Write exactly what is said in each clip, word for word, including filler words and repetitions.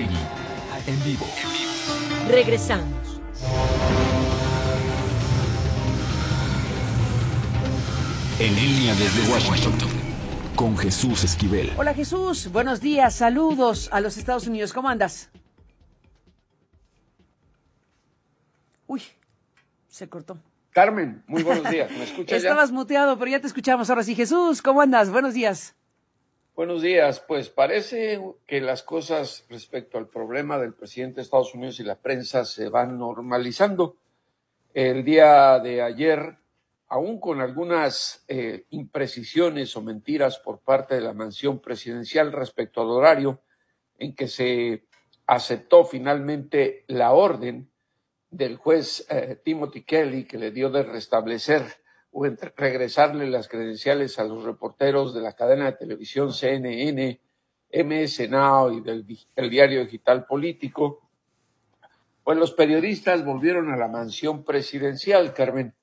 Aristegui, en vivo. Regresamos. En línea desde Washington, con Jesús Esquivel. Hola Jesús, buenos días, saludos a los Estados Unidos, ¿cómo andas? Uy, se cortó. Carmen, muy buenos días, ¿me escuchas ya? Estabas muteado, pero ya te escuchamos ahora sí. Jesús, ¿cómo andas? Buenos días. Buenos días, pues parece que las cosas respecto al problema del presidente de Estados Unidos y la prensa se van normalizando. El día de ayer, aún con algunas eh, imprecisiones o mentiras por parte de la mansión presidencial respecto al horario en que se aceptó finalmente la orden del juez eh, Timothy Kelly, que le dio de restablecer o entre, regresarle las credenciales a los reporteros de la cadena de televisión C N N, M S Now y del el diario digital Político, pues los periodistas volvieron a la mansión presidencial, Carmen,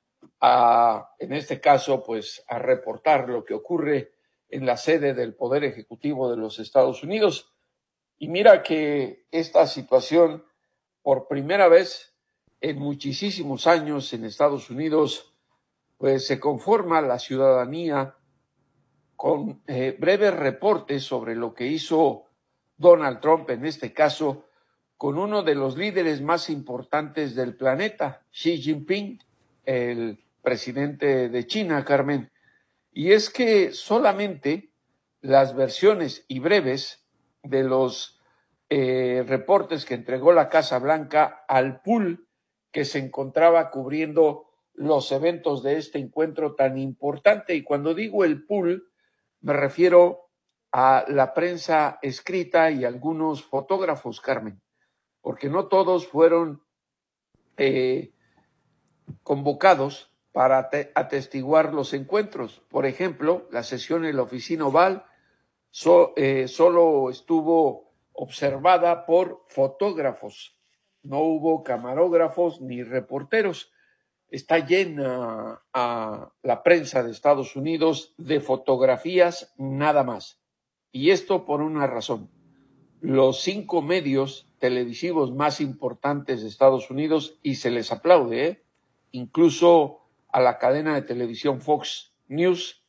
a, en este caso, pues a reportar lo que ocurre en la sede del Poder Ejecutivo de los Estados Unidos. Y mira que esta situación, por primera vez en muchísimos años en Estados Unidos, pues se conforma la ciudadanía con eh, breves reportes sobre lo que hizo Donald Trump, en este caso, con uno de los líderes más importantes del planeta, Xi Jinping, el presidente de China, Carmen. Y es que solamente las versiones y breves de los eh, reportes que entregó la Casa Blanca al pool que se encontraba cubriendo los eventos de este encuentro tan importante. Y cuando digo el pool, me refiero a la prensa escrita y algunos fotógrafos, Carmen, porque no todos fueron eh, convocados para atestiguar los encuentros. Por ejemplo, la sesión en la oficina Oval so, eh, solo estuvo observada por fotógrafos. No hubo camarógrafos ni reporteros. Está llena a la prensa de Estados Unidos de fotografías nada más. Y esto por una razón. Los cinco medios televisivos más importantes de Estados Unidos, y se les aplaude, ¿eh? Incluso a la cadena de televisión Fox News,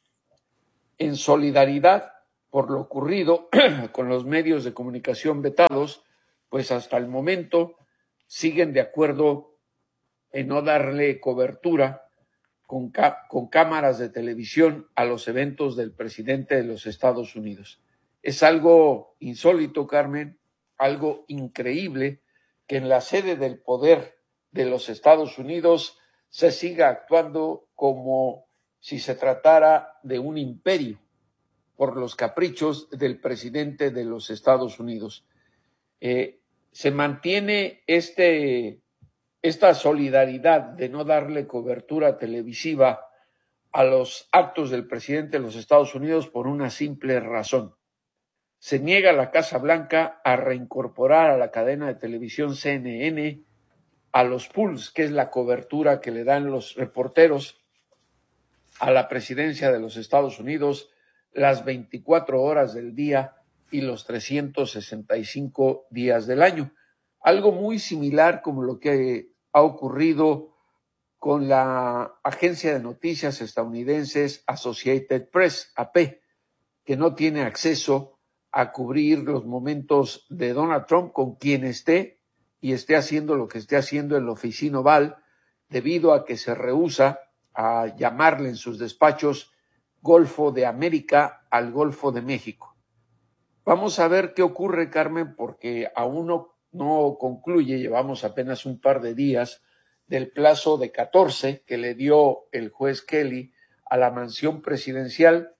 en solidaridad por lo ocurrido con los medios de comunicación vetados, pues hasta el momento siguen de acuerdo en no darle cobertura con, con cámaras de televisión a los eventos del presidente de los Estados Unidos. Es algo insólito, Carmen, algo increíble que en la sede del poder de los Estados Unidos se siga actuando como si se tratara de un imperio por los caprichos del presidente de los Estados Unidos. Eh, se mantiene este, esta solidaridad de no darle cobertura televisiva a los actos del presidente de los Estados Unidos por una simple razón. Se niega la Casa Blanca a reincorporar a la cadena de televisión C N N a los pools, que es la cobertura que le dan los reporteros a la presidencia de los Estados Unidos las veinticuatro horas del día y los trescientos sesenta y cinco días del año. Algo muy similar como lo que ha ocurrido con la agencia de noticias estadounidenses Associated Press, A P, que no tiene acceso a cubrir los momentos de Donald Trump con quien esté y esté haciendo lo que esté haciendo en la oficina Oval, debido a que se rehúsa a llamarle en sus despachos Golfo de América al Golfo de México. Vamos a ver qué ocurre, Carmen, porque aún no, no concluye, llevamos apenas un par de días del plazo de catorce que le dio el juez Kelly a la mansión presidencial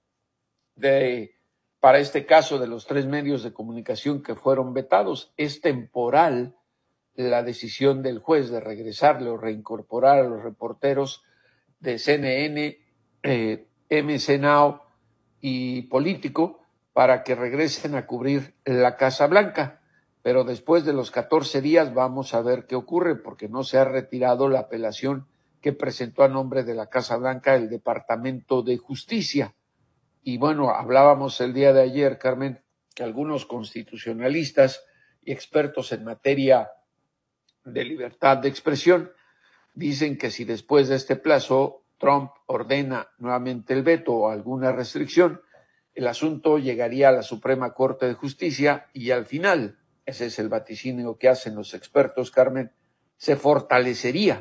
de, para este caso de los tres medios de comunicación que fueron vetados. Es temporal la decisión del juez de regresarle o reincorporar a los reporteros de C N N, eh, M S Now y Político para que regresen a cubrir la Casa Blanca. Pero después de los catorce días vamos a ver qué ocurre, porque no se ha retirado la apelación que presentó a nombre de la Casa Blanca el Departamento de Justicia. Y bueno, hablábamos el día de ayer, Carmen, que algunos constitucionalistas y expertos en materia de libertad de expresión dicen que si después de este plazo Trump ordena nuevamente el veto o alguna restricción, el asunto llegaría a la Suprema Corte de Justicia y al final, ese es el vaticinio que hacen los expertos, Carmen, se fortalecería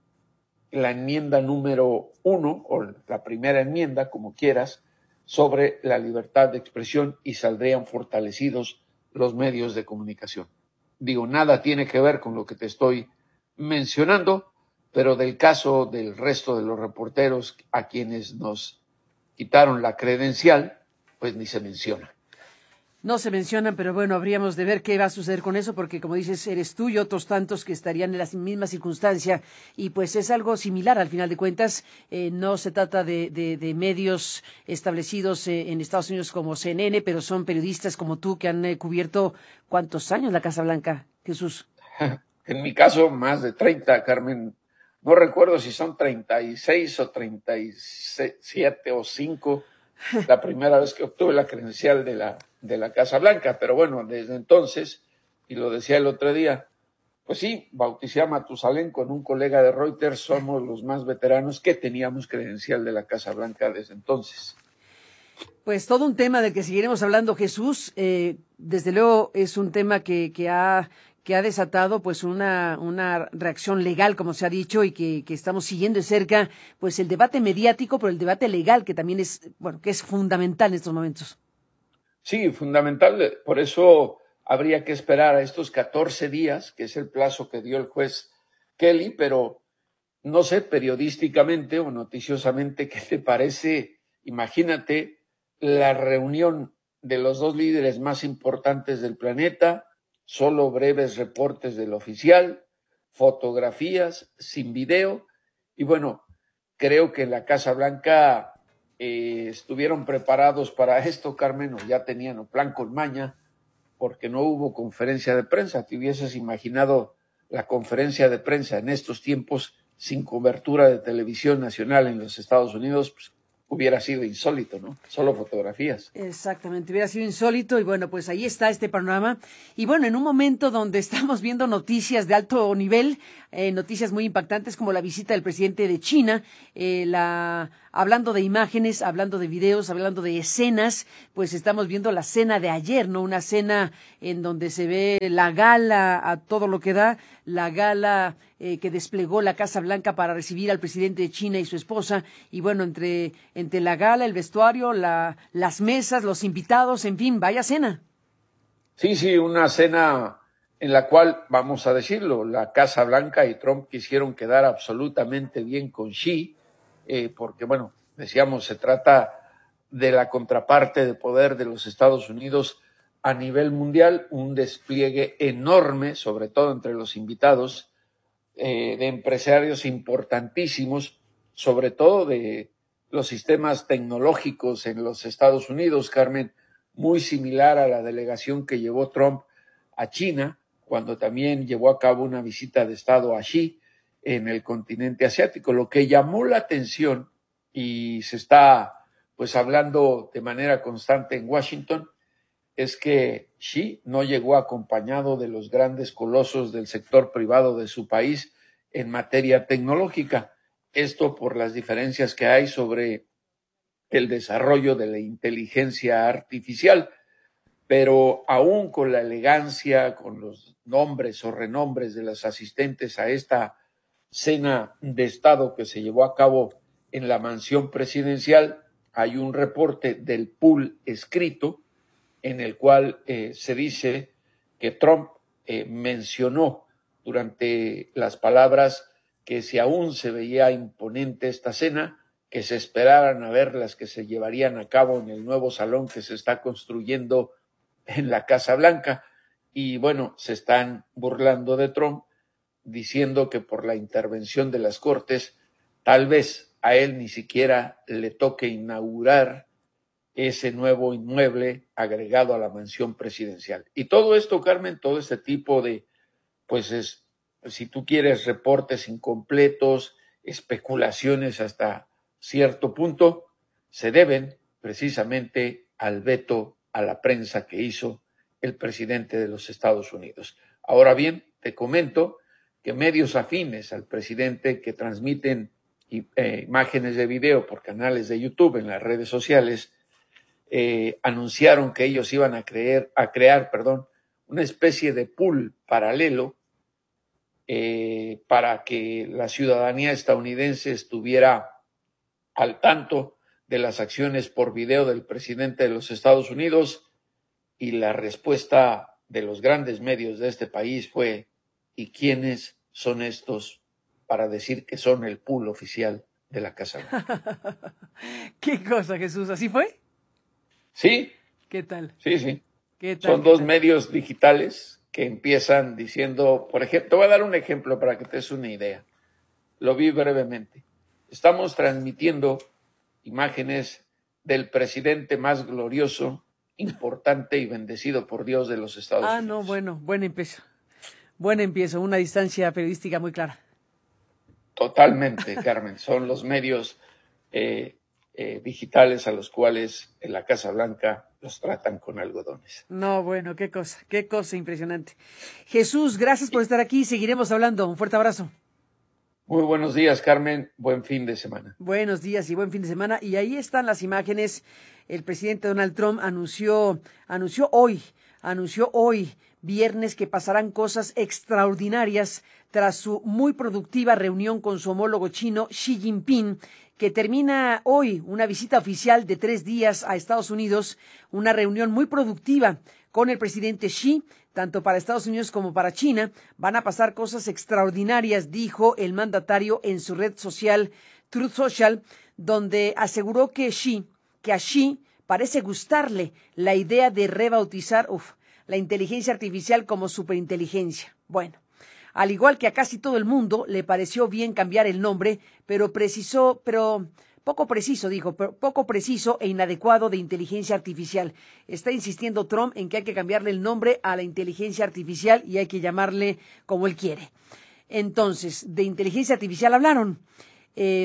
la enmienda número uno, o la primera enmienda, como quieras, sobre la libertad de expresión y saldrían fortalecidos los medios de comunicación. Digo, nada tiene que ver con lo que te estoy mencionando, pero del caso del resto de los reporteros a quienes nos quitaron la credencial, pues ni se menciona. No se mencionan, pero bueno, habríamos de ver qué va a suceder con eso, porque como dices, eres tú y otros tantos que estarían en la misma circunstancia, y pues es algo similar al final de cuentas. Eh, no se trata de, de, de medios establecidos eh, en Estados Unidos como C N N, pero son periodistas como tú que han eh, cubierto ¿cuántos años la Casa Blanca, Jesús? En mi caso, más de treinta, Carmen. No recuerdo si son treinta y seis o treinta y siete o cinco. La primera vez que obtuve la credencial de la, de la Casa Blanca, pero bueno, desde entonces, y lo decía el otro día, pues sí, bauticé a Matusalén con un colega de Reuters, somos los más veteranos que teníamos credencial de la Casa Blanca desde entonces. Pues todo un tema del que seguiremos hablando, Jesús. Eh, desde luego es un tema que, que ha que ha desatado pues una una reacción legal, como se ha dicho, y que, que estamos siguiendo de cerca pues el debate mediático, pero el debate legal que también es, bueno, que es fundamental en estos momentos. Sí, fundamental, por eso habría que esperar a estos catorce días, que es el plazo que dio el juez Kelly, pero no sé, periodísticamente o noticiosamente, ¿qué te parece? Imagínate la reunión de los dos líderes más importantes del planeta, solo breves reportes del oficial, fotografías sin video, y bueno, creo que en la Casa Blanca eh, estuvieron preparados para esto, Carmen, o ya tenían un plan con maña, porque no hubo conferencia de prensa. ¿Te hubieses imaginado la conferencia de prensa en estos tiempos sin cobertura de televisión nacional en los Estados Unidos? Pues hubiera sido insólito, ¿no? Solo fotografías. Exactamente, hubiera sido insólito, y bueno, pues ahí está este panorama. Y bueno, en un momento donde estamos viendo noticias de alto nivel, eh, noticias muy impactantes como la visita del presidente de China, eh, la hablando de imágenes, hablando de videos, hablando de escenas, pues estamos viendo la cena de ayer, ¿no? Una cena en donde se ve la gala a todo lo que da, la gala eh, que desplegó la Casa Blanca para recibir al presidente de China y su esposa, y bueno, entre, entre la gala, el vestuario, la, las mesas, los invitados, en fin, vaya cena. Sí, sí, una cena en la cual, vamos a decirlo, la Casa Blanca y Trump quisieron quedar absolutamente bien con Xi, eh, porque bueno, decíamos, se trata de la contraparte de poder de los Estados Unidos a nivel mundial, un despliegue enorme, sobre todo entre los invitados, eh, de empresarios importantísimos, sobre todo de los sistemas tecnológicos en los Estados Unidos, Carmen, muy similar a la delegación que llevó Trump a China, cuando también llevó a cabo una visita de Estado a Xi en el continente asiático. Lo que llamó la atención, y se está pues hablando de manera constante en Washington, es que Xi no llegó acompañado de los grandes colosos del sector privado de su país en materia tecnológica. Esto por las diferencias que hay sobre el desarrollo de la inteligencia artificial, pero aún con la elegancia, con los nombres o renombres de los asistentes a esta cena de Estado que se llevó a cabo en la mansión presidencial, hay un reporte del pool escrito en el cual eh, se dice que Trump eh, mencionó durante las palabras que si aún se veía imponente esta cena, que se esperaran a ver las que se llevarían a cabo en el nuevo salón que se está construyendo en la Casa Blanca. Y bueno, se están burlando de Trump, diciendo que por la intervención de las Cortes, tal vez a él ni siquiera le toque inaugurar ese nuevo inmueble agregado a la mansión presidencial. Y todo esto, Carmen, todo este tipo de, pues es, si tú quieres, reportes incompletos, especulaciones hasta cierto punto, se deben precisamente al veto a la prensa que hizo el presidente de los Estados Unidos. Ahora bien, te comento que medios afines al presidente que transmiten eh, imágenes de video por canales de YouTube en las redes sociales eh, anunciaron que ellos iban a, creer, a crear perdón, una especie de pool paralelo eh, para que la ciudadanía estadounidense estuviera al tanto de las acciones por video del presidente de los Estados Unidos, y la respuesta de los grandes medios de este país fue: ¿y quiénes son estos para decir que son el pool oficial de la Casa Blanca? ¿Qué cosa, Jesús? ¿Así fue? Sí. ¿Qué tal? Sí, sí. ¿Qué tal? Son ¿Qué dos tal? medios digitales que empiezan diciendo, por ejemplo, te voy a dar un ejemplo para que te des una idea. Lo vi brevemente. Estamos transmitiendo imágenes del presidente más glorioso, importante y bendecido por Dios de los Estados Ah, Unidos. no, bueno, buen empiezo. Buen empiezo, una distancia periodística muy clara. Totalmente, Carmen. Son los medios eh, eh, digitales a los cuales en la Casa Blanca los tratan con algodones. No, bueno, qué cosa, qué cosa impresionante. Jesús, gracias por estar aquí. Seguiremos hablando. Un fuerte abrazo. Muy buenos días, Carmen. Buen fin de semana. Buenos días y buen fin de semana. Y ahí están las imágenes. El presidente Donald Trump anunció, anunció hoy, anunció hoy, viernes, que pasarán cosas extraordinarias tras su muy productiva reunión con su homólogo chino Xi Jinping, que termina hoy una visita oficial de tres días a Estados Unidos, una reunión muy productiva con el presidente Xi, tanto para Estados Unidos como para China. Van a pasar cosas extraordinarias, dijo el mandatario en su red social Truth Social, donde aseguró que Xi, que a Xi parece gustarle la idea de rebautizar uf, la inteligencia artificial como superinteligencia. Bueno, al igual que a casi todo el mundo, le pareció bien cambiar el nombre, pero precisó, pero poco preciso, dijo, pero poco preciso e inadecuado de inteligencia artificial. Está insistiendo Trump en que hay que cambiarle el nombre a la inteligencia artificial y hay que llamarle como él quiere. Entonces, de inteligencia artificial hablaron. Eh,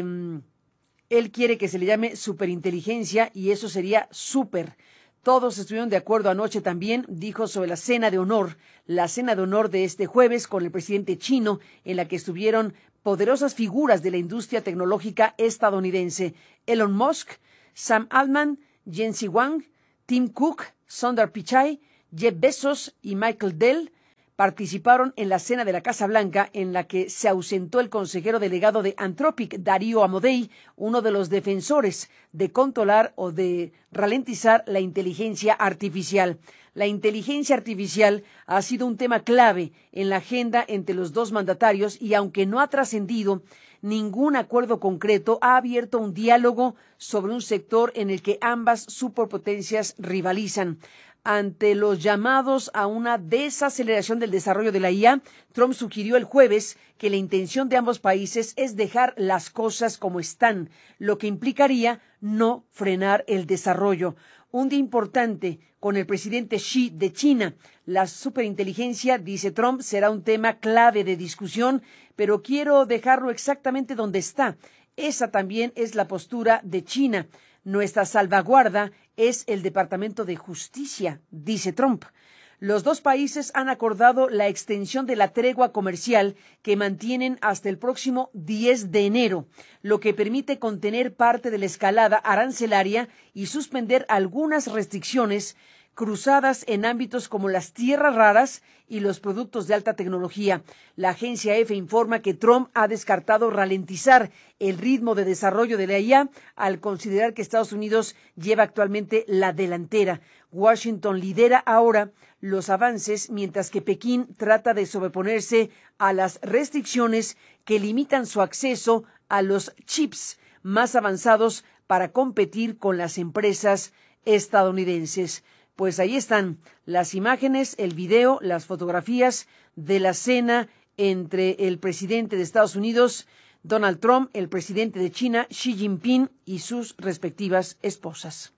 él quiere que se le llame superinteligencia y eso sería súper. Todos estuvieron de acuerdo anoche también, dijo, sobre la cena de honor, la cena de honor de este jueves con el presidente chino, en la que estuvieron poderosas figuras de la industria tecnológica estadounidense: Elon Musk, Sam Altman, Jensen Huang, Tim Cook, Sundar Pichai, Jeff Bezos y Michael Dell participaron en la cena de la Casa Blanca, en la que se ausentó el consejero delegado de Anthropic, Darío Amodei, uno de los defensores de controlar o de ralentizar la inteligencia artificial. La inteligencia artificial ha sido un tema clave en la agenda entre los dos mandatarios y, aunque no ha trascendido ningún acuerdo concreto, ha abierto un diálogo sobre un sector en el que ambas superpotencias rivalizan. Ante los llamados a una desaceleración del desarrollo de la I A, Trump sugirió el jueves que la intención de ambos países es dejar las cosas como están, lo que implicaría no frenar el desarrollo. Un día importante con el presidente Xi de China. La superinteligencia, dice Trump, será un tema clave de discusión, pero quiero dejarlo exactamente donde está. Esa también es la postura de China. Nuestra salvaguarda es el Departamento de Justicia, dice Trump. Los dos países han acordado la extensión de la tregua comercial que mantienen hasta el próximo diez de enero, lo que permite contener parte de la escalada arancelaria y suspender algunas restricciones cruzadas en ámbitos como las tierras raras y los productos de alta tecnología. La agencia EFE informa que Trump ha descartado ralentizar el ritmo de desarrollo de la I A al considerar que Estados Unidos lleva actualmente la delantera. Washington lidera ahora los avances, mientras que Pekín trata de sobreponerse a las restricciones que limitan su acceso a los chips más avanzados para competir con las empresas estadounidenses. Pues ahí están las imágenes, el video, las fotografías de la cena entre el presidente de Estados Unidos, Donald Trump, el presidente de China, Xi Jinping, y sus respectivas esposas.